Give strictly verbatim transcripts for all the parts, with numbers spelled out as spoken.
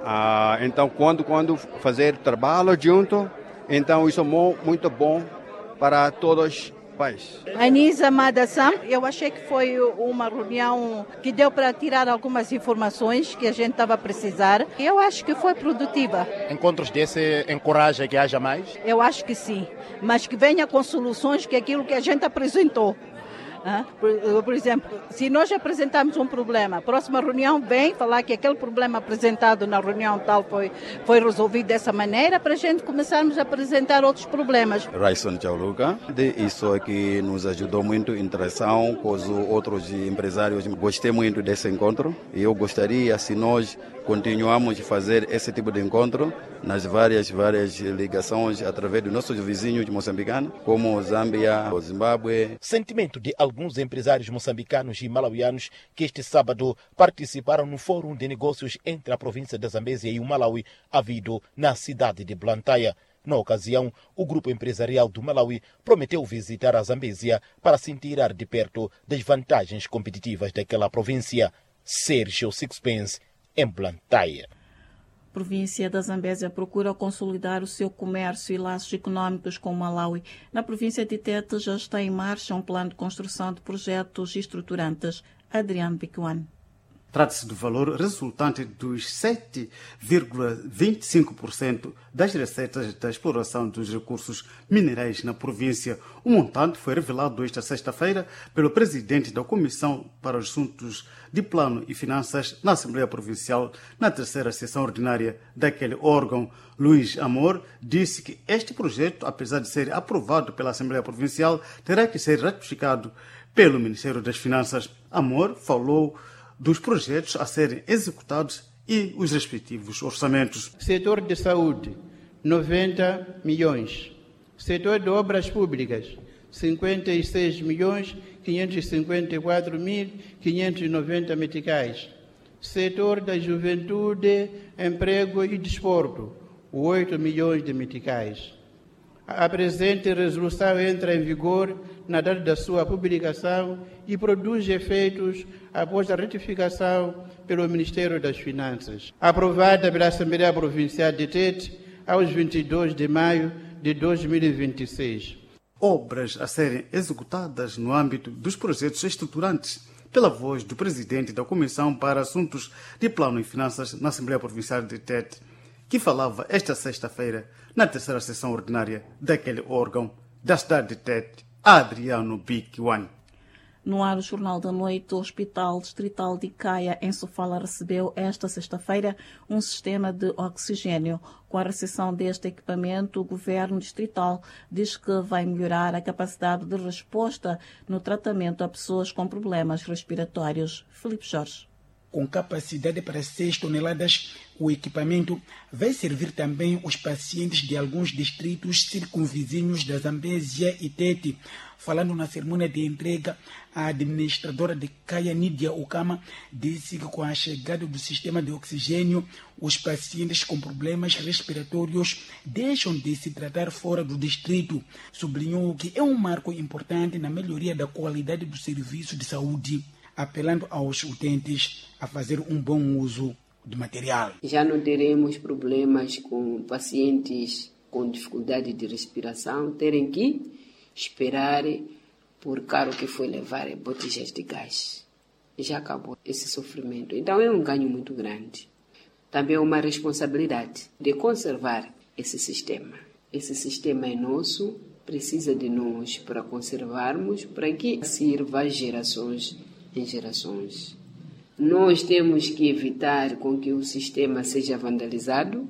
Ah, então, quando, quando fazer trabalho junto, então isso é muito bom para todos. Anisa Madassam, eu achei que foi uma reunião que deu para tirar algumas informações que a gente estava a precisar. Eu acho que foi produtiva. Encontros desse encoraja que haja mais? Eu acho que sim, mas que venha com soluções que aquilo que a gente apresentou. Por, por exemplo, se nós apresentarmos um problema, a próxima reunião vem falar que aquele problema apresentado na reunião tal foi, foi resolvido dessa maneira, para a gente começarmos a apresentar outros problemas. Raison Chauluca, isso aqui nos ajudou muito, interação com os outros empresários. Gostei muito desse encontro e eu gostaria, se nós continuamos a fazer esse tipo de encontro nas várias, várias ligações através dos nossos vizinhos moçambicanos, como Zâmbia, Zimbábue. Sentimento de alguns empresários moçambicanos e malauianos que este sábado participaram no Fórum de Negócios entre a província da Zambésia e o Malawi, havido na cidade de Blantyre. Na ocasião, o grupo empresarial do Malawi prometeu visitar a Zambésia para se inteirar de perto das vantagens competitivas daquela província. Sérgio Sixpence, em Blantyre. A província da Zambésia procura consolidar o seu comércio e laços econômicos com o Malawi. Na província de Tete já está em marcha um plano de construção de projetos estruturantes. Adriano Bicuan. Trata-se do valor resultante dos sete vírgula vinte e cinco por cento das receitas da exploração dos recursos minerais na província. O montante foi revelado esta sexta-feira pelo presidente da Comissão para os Assuntos de Plano e Finanças na Assembleia Provincial, na terceira sessão ordinária daquele órgão. Luís Amor disse que este projeto, apesar de ser aprovado pela Assembleia Provincial, terá que ser ratificado pelo Ministério das Finanças. Amor falou dos projetos a serem executados e os respectivos orçamentos. Setor de saúde, noventa milhões. Setor de obras públicas, cinquenta e seis milhões, quinhentos e cinquenta e quatro mil, quinhentos e noventa meticais. Setor da juventude, emprego e desporto, oito milhões de meticais. A presente resolução entra em vigor na data da sua publicação e produz efeitos após a ratificação pelo Ministério das Finanças. Aprovada pela Assembleia Provincial de Tete aos vinte e dois de maio de dois mil e vinte e seis. Obras a serem executadas no âmbito dos projetos estruturantes, pela voz do presidente da Comissão para Assuntos de Plano e Finanças na Assembleia Provincial de Tete, que falava esta sexta-feira na terceira sessão ordinária daquele órgão da cidade de Tete, Adriano Bicuan. No ar, o Jornal da Noite, o Hospital Distrital de Caia, em Sofala, recebeu esta sexta-feira um sistema de oxigênio. Com a recepção deste equipamento, o Governo Distrital diz que vai melhorar a capacidade de resposta no tratamento a pessoas com problemas respiratórios. Filipe Jorge. Com capacidade para seis toneladas, o equipamento vai servir também os pacientes de alguns distritos circunvizinhos da Zambésia e Tete. Falando na cerimônia de entrega, a administradora de Caia, Nídia Okama, disse que com a chegada do sistema de oxigênio, os pacientes com problemas respiratórios deixam de se tratar fora do distrito. Sublinhou que é um marco importante na melhoria da qualidade do serviço de saúde, apelando aos utentes a fazer um bom uso do material. Já não teremos problemas com pacientes com dificuldade de respiração terem que esperar por carro que foi levar botijas de gás. Já acabou esse sofrimento. Então é um ganho muito grande. Também é uma responsabilidade de conservar esse sistema. Esse sistema é nosso, precisa de nós para conservarmos, para que sirva às gerações em gerações. Nós temos que evitar com que o sistema seja vandalizado.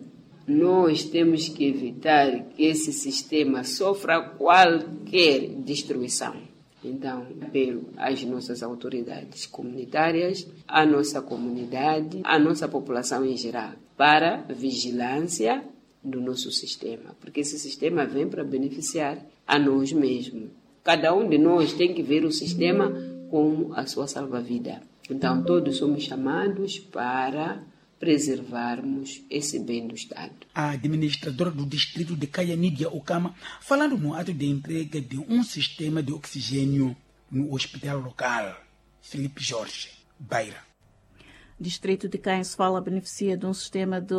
Nós temos que evitar que esse sistema sofra qualquer destruição. Então, apelo às nossas autoridades comunitárias, à nossa comunidade, à nossa população em geral, para vigilância do nosso sistema, porque esse sistema vem para beneficiar a nós mesmos. Cada um de nós tem que ver o sistema como a sua salva-vida. Então, todos somos chamados para preservarmos esse bem do Estado. A administradora do distrito de Caia, Nídia Okama, falando no ato de entrega de um sistema de oxigênio no hospital local. Filipe Jorge, Beira. Distrito de Caia, Sofala, beneficia de um sistema de